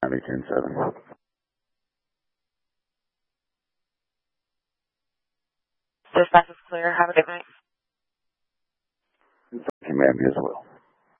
90-10-7. Dispatch is clear. Have a good night. Thank you, ma'am, as well.